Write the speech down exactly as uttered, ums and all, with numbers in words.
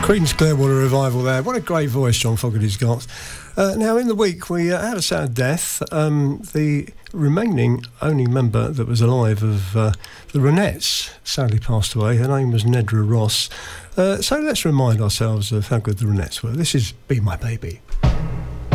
Creedence Clearwater Revival there. What a great voice John Fogerty's got. Uh, now, in the week, we uh, had a sad death. Um, the remaining only member that was alive of uh, the Ronettes sadly passed away. Her name was Nedra Ross. Uh, so let's remind ourselves of how good the Ronettes were. This is Be My Baby.